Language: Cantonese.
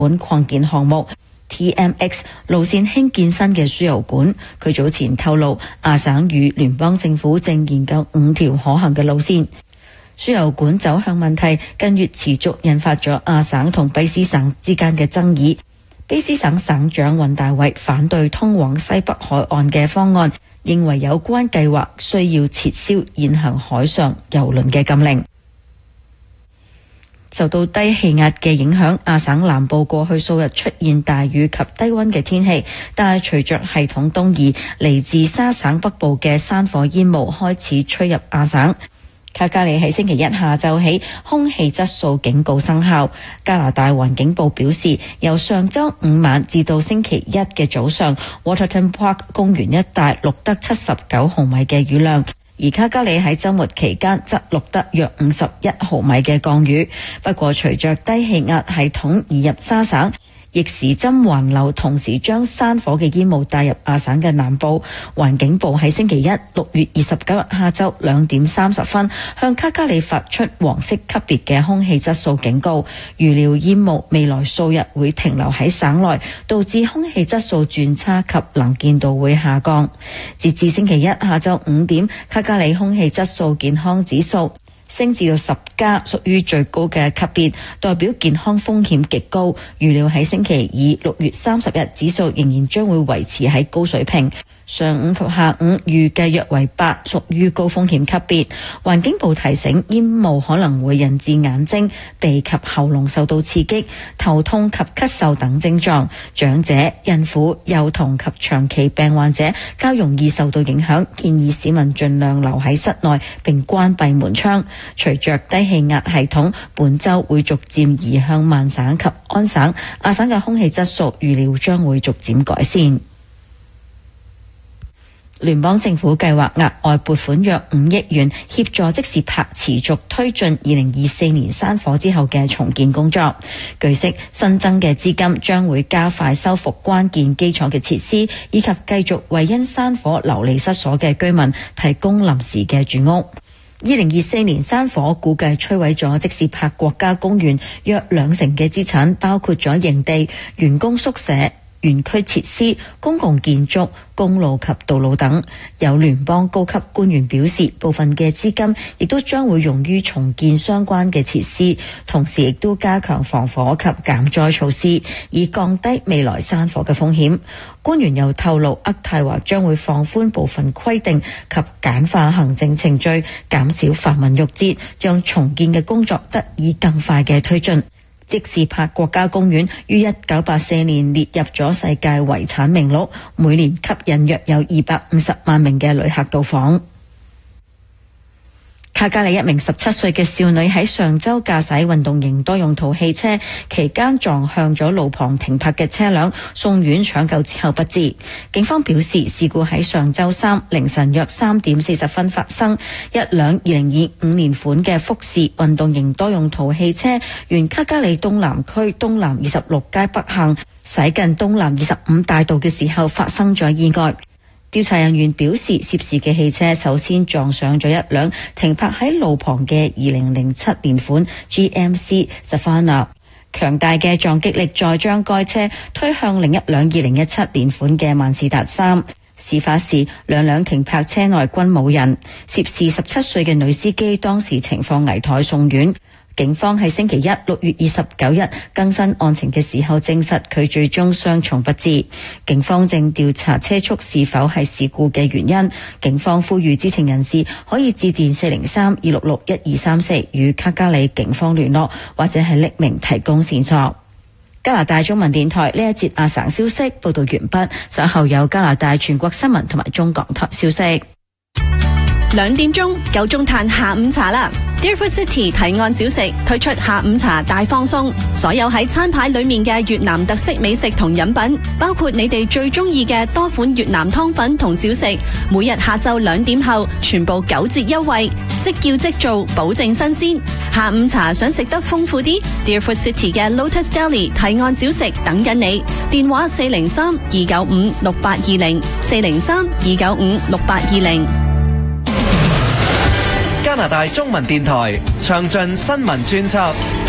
本擴建項目 TMX 路線興建新嘅輸油管。佢早前透露，亞省與聯邦政府正研究5條可行嘅路線。輸油管走向問題近月持續引發咗亞省同卑斯省之間嘅爭議。卑斯省省長雲大偉反對通往西北海岸嘅方案，認為有關計劃需要撤銷現行海上郵輪嘅禁令。受到低氣壓嘅影響，亞省南部過去數日出現大雨及低溫嘅天氣，但係隨着系統東移，嚟自沙省北部嘅山火煙霧開始吹入亞省。卡加里喺星期一下晝起，空氣質素警告生效。加拿大環境部表示，由上週5晚至到星期一嘅早上 ，Waterton Park 公園一帶錄得79毫米嘅雨量。而卡加里喺週末期間則錄得約51毫米嘅降雨。不過隨着低氣壓系統移入沙省，逆時針環流同時將山火嘅煙霧帶入亞省嘅南部。環境部喺星期一6月29日下晝2點30分向卡加里發出黃色級別嘅空氣質素警告，預料煙霧未來數日會停留喺省內，導致空氣質素轉差及能見度會下降。截至星期一下晝5點，卡加里空氣質素健康指數升至到10加，屬於最高嘅級別，代表健康風險極高。預料喺星期二6月30日，指數仍然將會維持喺高水平。上午及下午預計約為8，屬於高風險級別。環境部提醒，煙霧可能會引致眼睛、鼻及喉嚨受到刺激、頭痛及咳嗽等症狀。長者、孕婦、幼童及長期病患者較容易受到影響，建議市民盡量留喺室內並關閉門窗。隨着低氣壓系統本週會逐漸移向曼省及安省，亞省嘅空氣質素預料將會逐漸改善。聯邦政府計劃額外撥款約5億元，協助即時拍持續推進2024年山火之後嘅重建工作。據悉，新增嘅資金將會加快修復關鍵基礎嘅設施，以及繼續為因山火流離失所嘅居民提供臨時嘅住屋。2024年山火估計摧毀咗即時拍國家公園約2成嘅資產，包括咗營地、員工宿舍、園區設施、公共建築、公路及道路等。有聯邦高級官員表示，部分嘅資金亦都將會用於重建相關嘅設施，同時亦都加強防火及減災措施，以降低未來山火嘅風險。官員又透露，渥太華將會放寬部分規定及簡化行政程序，減少繁文縟節，讓重建嘅工作得以更快嘅推進。即時拍國家公園於1984年列入咗世界遺產名錄，每年吸引約有250萬名嘅旅客到訪。卡加里一名17歲嘅少女喺上週駕駛運動型多用途汽車期間撞向咗路旁停泊嘅車輛，送院搶救之後不治。警方表示，事故喺上週3凌晨約3點40分發生。一輛2025年款嘅福士運動型多用途汽車沿卡加里東南區東南26街北行，駛近東南25大道嘅時候發生咗意外。調查人員表示，涉事嘅汽車首先撞上咗一輛停泊喺路旁嘅2007年款 GMC Savannah， 強大嘅撞擊力再將該車推向另一輛2017年款嘅萬事達3。事發時，兩輛停泊車內均冇人。涉事17歲嘅女司機當時情況危殆，送院。警方喺星期一6月29日更新案情嘅時候證實，佢最終傷重不治。警方正調查車速是否係事故嘅原因。警方呼籲知情人士可以致電403-266-1234與卡加里警方聯絡，或者係匿名提供線索。加拿大中文電台呢一節亞省消息報道完畢，稍後有加拿大全國新聞同埋中港台消息。 2點鐘夠鐘嘆下午茶啦！ Deerfoot City 提案小食推出下午茶大放送，所有喺餐牌裏面嘅越南特色美食同飲品，包括你哋最中意嘅多款越南湯粉同小食，每日下晝2點後全部9折優惠，即叫即做，保證新鮮。下午茶想食得豐富啲 ，Deerfoot City 嘅 Lotus Deli 提案小食等緊你，電話403-295-6820 403-295-6820。 加拿大中文電台詳盡新聞專輯。